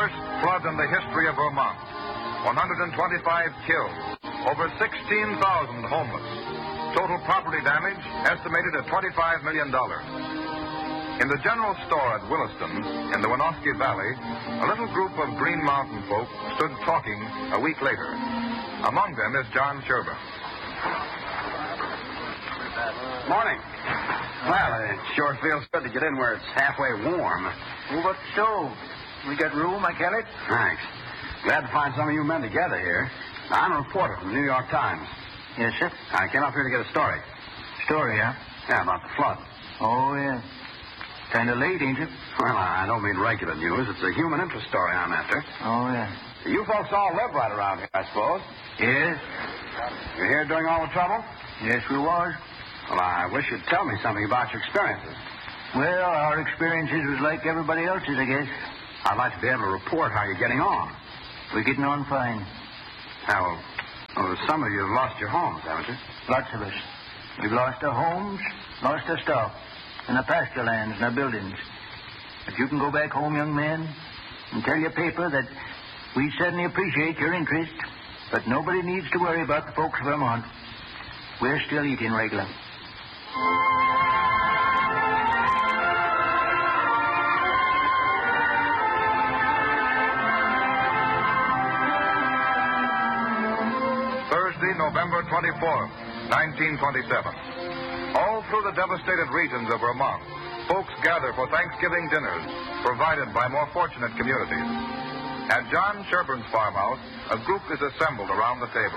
worst flood in the history of Vermont. 125 killed. Over 16,000 homeless. Total property damage estimated at $25 million. In the general store at Williston, in the Winooski Valley, a little group of Green Mountain folk stood talking a week later. Among them is John Sherburne. Morning. Well, it sure feels good to get in where it's halfway warm. Move up the stove. We got room, I tell it? Thanks. Glad to find some of you men together here. Now, I'm a reporter from the New York Times. Yes, sir. I came up here to get a story. Story, huh? Yeah, about the flood. Oh, yeah. Kind of late, ain't it? Well, I don't mean regular news. It's a human interest story I'm after. Oh, yeah. You folks all live right around here, I suppose. Yes. You're here during all the trouble? Yes, we was. Well, I wish you'd tell me something about your experiences. Well, our experiences was like everybody else's, I guess. I'd like to be able to report how you're getting on. We're getting on fine. Now, some of you have lost your homes, haven't you? Lots of us. We've lost our homes, lost our stock, and our pasture lands and our buildings. But you can go back home, young man, and tell your paper that we certainly appreciate your interest, but nobody needs to worry about the folks of Vermont. We're still eating regular. Thursday, November 24th, 1927. All through the devastated regions of Vermont, folks gather for Thanksgiving dinners provided by more fortunate communities. At John Sherburne's farmhouse, a group is assembled around the table.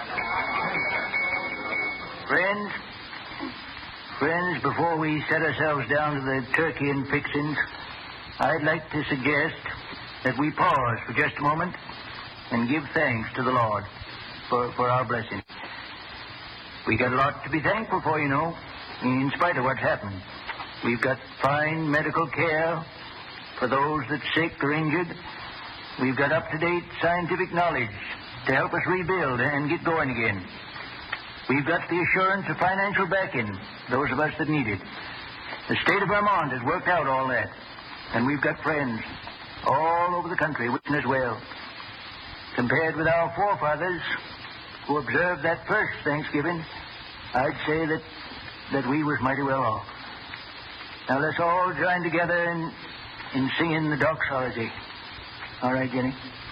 Friends, before we set ourselves down to the turkey and fixings, I'd like to suggest that we pause for just a moment and give thanks to the Lord for our blessing. We got a lot to be thankful for, you know, in spite of what's happened. We've got fine medical care for those that's sick or injured. We've got up-to-date scientific knowledge to help us rebuild and get going again. We've got the assurance of financial backing, those of us that need it. The state of Vermont has worked out all that. And we've got friends all over the country wishing us well. Compared with our forefathers who observed that first Thanksgiving, I'd say that we was mighty well off. Now let's all join together in singing the doxology. All right, Jenny?